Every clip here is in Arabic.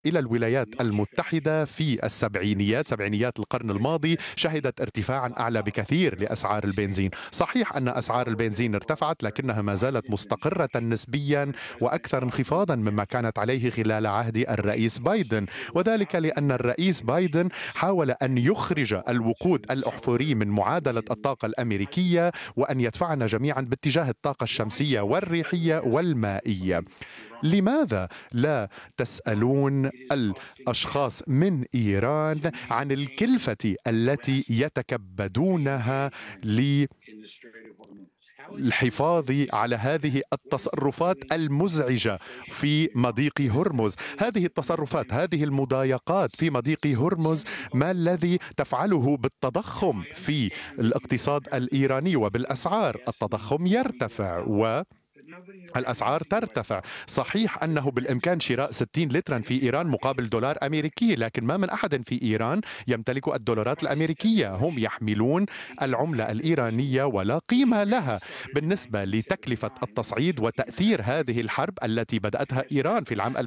إلى الولايات المتحدة في السبعينيات، سبعينيات القرن الماضي، شهدت ارتفاعا أعلى بكثير لأسعار البنزين. صحيح أن أسعار البنزين ارتفعت، لكنها ما زالت مستقرة نسبيا وأكثر انخفاضا مما كانت عليه خلال عهد الرئيس بايدن، وذلك لأن الرئيس بايدن حاول أن يخرج الوقود الأحفوري من معادلة الطاقة الأمريكية وأن يدفعنا جميعا باتجاه الطاقة الشمسية والريحية والمائية. لماذا لا تسألون الأشخاص من إيران عن الكلفة التي يتكبدونها للحفاظ على هذه التصرفات المزعجة في مضيق هرمز؟ هذه التصرفات، هذه المضايقات في مضيق هرمز، ما الذي تفعله بالتضخم في الاقتصاد الإيراني وبالأسعار؟ التضخم يرتفع الأسعار ترتفع. صحيح أنه بالإمكان شراء 60 لترا في إيران مقابل دولار أمريكي، لكن ما من أحد في إيران يمتلك الدولارات الأمريكية، هم يحملون العملة الإيرانية ولا قيمة لها. بالنسبة لتكلفة التصعيد وتأثير هذه الحرب التي بدأتها إيران في العام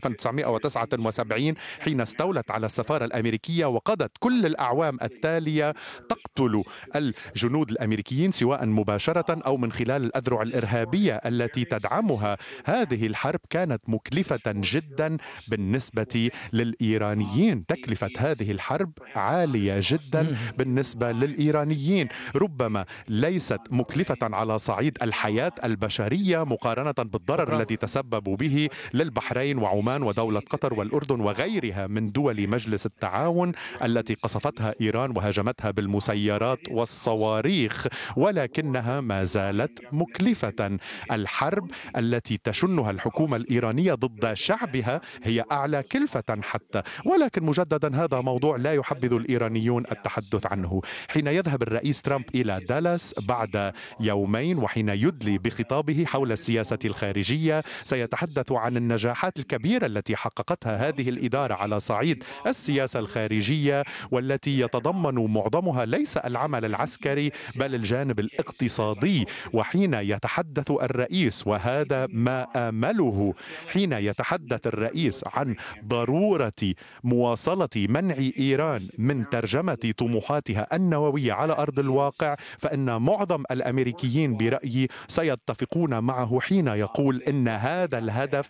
1979 حين استولت على السفارة الأمريكية وقضت كل الأعوام التالية تقتل الجنود الأمريكيين سواء مباشرة أو من خلال الأذرع الإرهابية التي تدعمها، هذه الحرب كانت مكلفة جدا بالنسبة للإيرانيين. تكلفة هذه الحرب عالية جدا بالنسبة للإيرانيين، ربما ليست مكلفة على صعيد الحياة البشرية مقارنة بالضرر شكرا. الذي تسببوا به للبحرين وعمان ودولة قطر والأردن وغيرها من دول مجلس التعاون التي قصفتها إيران وهاجمتها بالمسيرات والصواريخ، ولكنها ما زالت مكلفة. الحرب التي تشنها الحكومة الإيرانية ضد شعبها هي أعلى كلفة حتى، ولكن مجددا هذا موضوع لا يحبذ الإيرانيون التحدث عنه. حين يذهب الرئيس ترامب إلى دالاس بعد يومين وحين يدلي بخطابه حول السياسة الخارجية سيتحدث عن النجاحات الكبيرة التي حققتها هذه الإدارة على صعيد السياسة الخارجية، والتي يتضمن معظمها ليس العمل العسكري بل الجانب الاقتصادي. وحين يتحدث الرئيس، وهذا ما آمله، حين يتحدث الرئيس عن ضرورة مواصلة منع إيران من ترجمة طموحاتها النووية على أرض الواقع، فإن معظم الأمريكيين برأيي سيتفقون معه حين يقول إن هذا الهدف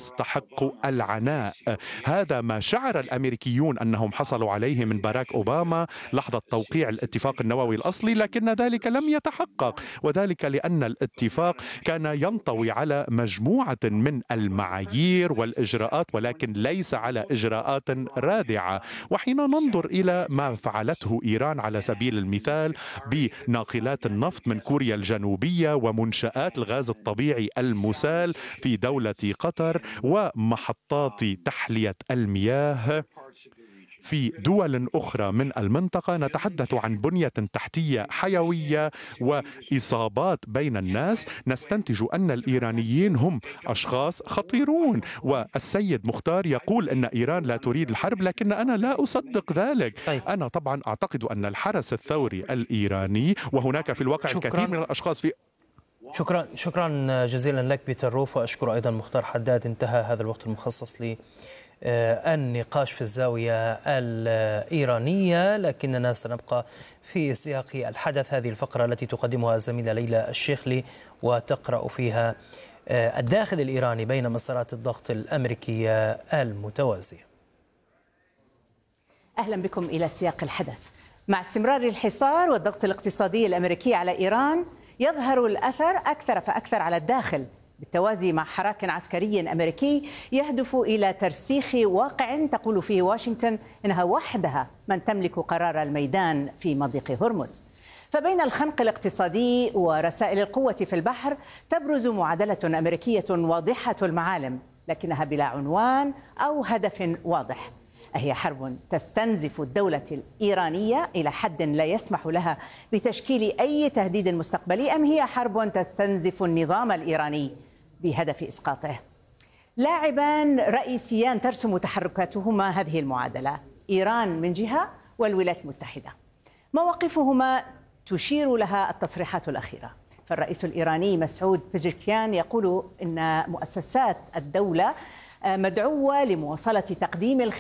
يستحق العناء. هذا ما شعر الأمريكيون أنهم حصلوا عليه من باراك أوباما لحظة توقيع الاتفاق النووي الأصلي، لكن ذلك لم يتحقق، وذلك لأن الاتفاق كان ينطوي على مجموعة من المعايير والإجراءات ولكن ليس على إجراءات رادعة. وحين ننظر إلى ما فعلته إيران على سبيل المثال بناقلات النفط من كوريا الجنوبية ومنشآت الغاز الطبيعي المسال في دولة قطر ومحطات تحلية المياه في دول أخرى من المنطقة، نتحدث عن بنية تحتية حيوية وإصابات بين الناس، نستنتج أن الإيرانيين هم أشخاص خطيرون. والسيد مختار يقول أن إيران لا تريد الحرب، لكن أنا لا أصدق ذلك. طيب. أنا طبعا أعتقد أن الحرس الثوري الإيراني، وهناك في الواقع الكثير من شكرا. الأشخاص في شكرا جزيلا لك بيتر روف، وأشكر أيضا مختار حداد. انتهى هذا الوقت المخصص النقاش في الزاوية الإيرانية، لكننا سنبقى في سياق الحدث. هذه الفقرة التي تقدمها الزميلة ليلى الشيخلي وتقرأ فيها الداخل الإيراني بين مسارات الضغط الأمريكية المتوازية. أهلا بكم إلى سياق الحدث. مع استمرار الحصار والضغط الاقتصادي الأمريكي على إيران، يظهر الأثر أكثر فأكثر على الداخل، بالتوازي مع حراك عسكري أمريكي يهدف إلى ترسيخ واقع تقول فيه واشنطن إنها وحدها من تملك قرار الميدان في مضيق هرمز. فبين الخنق الاقتصادي ورسائل القوة في البحر تبرز معادلة أمريكية واضحة المعالم، لكنها بلا عنوان أو هدف واضح. أهي حرب تستنزف الدولة الإيرانية إلى حد لا يسمح لها بتشكيل أي تهديد مستقبلي، أم هي حرب تستنزف النظام الإيراني بهدف إسقاطه؟ لاعبان رئيسيان ترسم تحركاتهما هذه المعادلة، إيران من جهة والولايات المتحدة. مواقفهما تشير لها التصريحات الأخيرة. فالرئيس الإيراني مسعود بيزشكيان يقول إن مؤسسات الدولة مدعوة لمواصلة تقديم